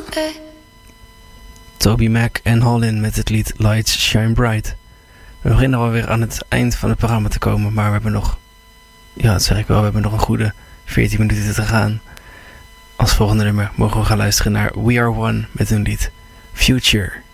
Toby Mac en Hallin met het lied Lights Shine Bright. We beginnen alweer aan het eind van het programma te komen, maar we hebben nog, ja dat zeg ik wel, we hebben nog een goede 14 minuten te gaan. Als volgende nummer mogen we gaan luisteren naar We Are One met hun lied Future.